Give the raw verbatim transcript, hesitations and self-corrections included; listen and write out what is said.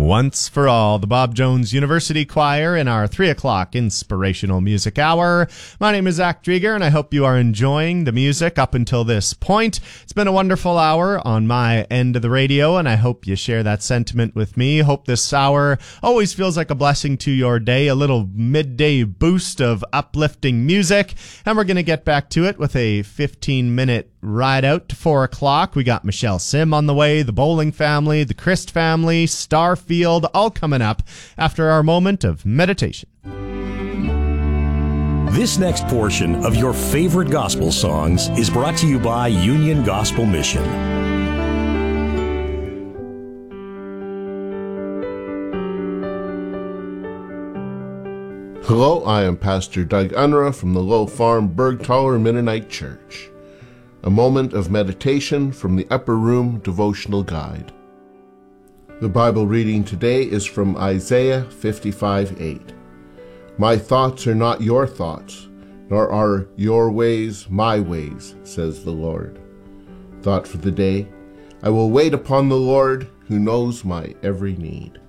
Once for All, the Bob Jones University Choir in our three o'clock Inspirational Music Hour. My name is Zach Drieger, and I hope you are enjoying the music up until this point. It's been a wonderful hour on my end of the radio, and I hope you share that sentiment with me. Hope this hour always feels like a blessing to your day, a little midday boost of uplifting music, and we're going to get back to it with a fifteen-minute ride out to four o'clock. We got Michelle Sim on the way, the Bowling family, the Christ family, Starfield, all coming up after our moment of meditation. This next portion of your favorite gospel songs is brought to you by Union Gospel Mission. Hello, I am Pastor Doug Unruh from the Low Farm Bergtaler Mennonite Church. A moment of meditation from the Upper Room Devotional Guide. The Bible reading today is from Isaiah fifty-five eight. My thoughts are not your thoughts, nor are your ways my ways, says the Lord. Thought for the day, I will wait upon the Lord who knows my every need.